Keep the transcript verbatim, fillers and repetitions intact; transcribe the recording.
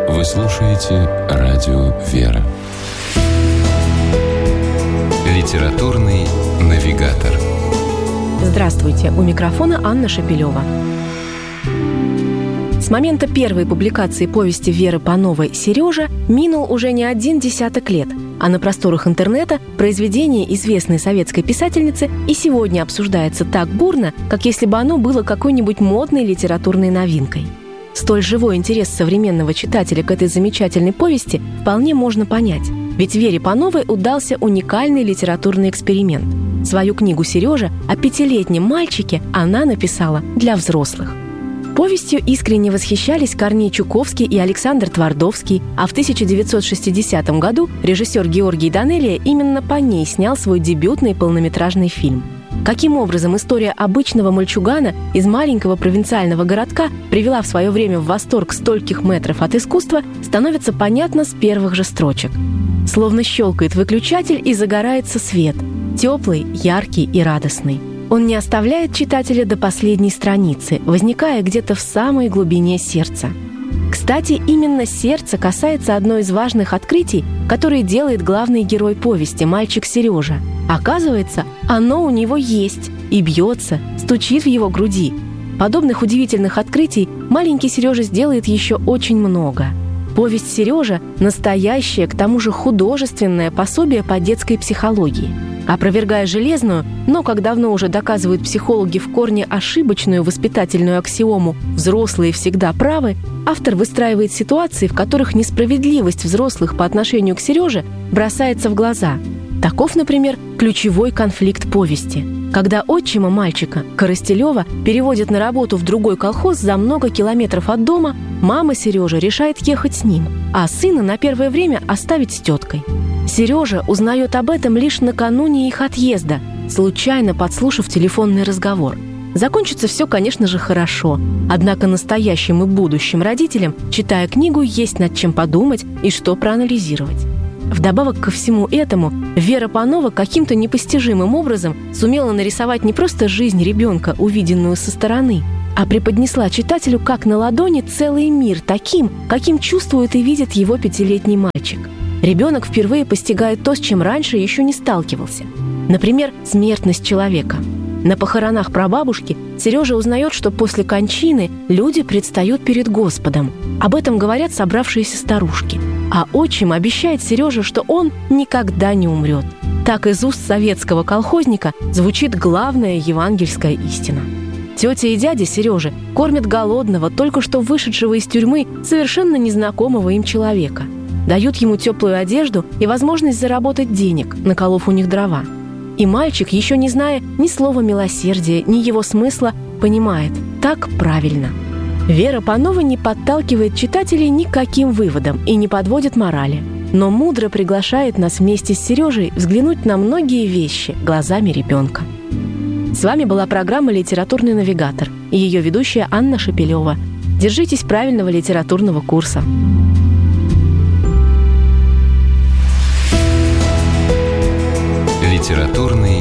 Вы слушаете радио «Вера». Литературный навигатор. Здравствуйте, у микрофона Анна Шапилева. С момента первой публикации повести Веры Пановой «Сережа» минул уже не один десяток лет, а на просторах интернета произведение известной советской писательницы и сегодня обсуждается так бурно, как если бы оно было какой-нибудь модной литературной новинкой. Столь живой интерес современного читателя к этой замечательной повести вполне можно понять, ведь Вере Пановой удался уникальный литературный эксперимент. Свою книгу «Сережа» о пятилетнем мальчике она написала для взрослых. Повестью искренне восхищались Корней Чуковский и Александр Твардовский, а в тысяча девятьсот шестидесятом году режиссер Георгий Данелия именно по ней снял свой дебютный полнометражный фильм. Каким образом история обычного мальчугана из маленького провинциального городка привела в свое время в восторг стольких метров от искусства, становится понятно с первых же строчек. Словно щелкает выключатель, и загорается свет. Теплый, яркий и радостный. Он не оставляет читателя до последней страницы, возникая где-то в самой глубине сердца. Кстати, именно сердце касается одной из важных открытий, которые делает главный герой повести, мальчик Сережа. Оказывается, оно у него есть и бьется, стучит в его груди. Подобных удивительных открытий маленький Сережа сделает еще очень много. Повесть «Сережа» – настоящее, к тому же художественное пособие по детской психологии. Опровергая железную, но, как давно уже доказывают психологи, в корне ошибочную воспитательную аксиому «взрослые всегда правы», автор выстраивает ситуации, в которых несправедливость взрослых по отношению к Сереже бросается в глаза. Таков, например, ключевой конфликт повести, когда отчима мальчика, Коростелева, переводят на работу в другой колхоз за много километров от дома, мама Сережи решает ехать с ним, а сына на первое время оставить с теткой. Сережа узнает об этом лишь накануне их отъезда, случайно подслушав телефонный разговор. Закончится все, конечно же, хорошо. Однако настоящим и будущим родителям, читая книгу, есть над чем подумать и что проанализировать. Вдобавок ко всему этому, Вера Панова каким-то непостижимым образом сумела нарисовать не просто жизнь ребенка, увиденную со стороны, а преподнесла читателю как на ладони целый мир таким, каким чувствует и видит его пятилетний мальчик. Ребенок впервые постигает то, с чем раньше еще не сталкивался. Например, смертность человека. На похоронах прабабушки Сережа узнает, что после кончины люди предстают перед Господом. Об этом говорят собравшиеся старушки. А отчим обещает Сереже, что он никогда не умрет. Так из уст советского колхозника звучит главная евангельская истина. Тетя и дядя Сережи кормят голодного, только что вышедшего из тюрьмы, совершенно незнакомого им человека. Дают ему теплую одежду и возможность заработать денег, наколов у них дрова. И мальчик, еще не зная ни слова милосердия, ни его смысла, понимает – так правильно. Вера Панова не подталкивает читателей никаким выводом и не подводит морали, но мудро приглашает нас вместе с Сережей взглянуть на многие вещи глазами ребенка. С вами была программа «Литературный навигатор» и ее ведущая Анна Шапилева. Держитесь правильного литературного курса. Литературный